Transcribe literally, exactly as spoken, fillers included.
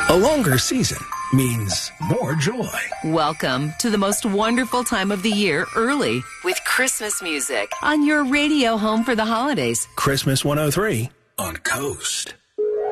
A longer season means more joy. Welcome to the most wonderful time of the year early with Christmas music on your radio home for the holidays. Christmas one oh three on Coast.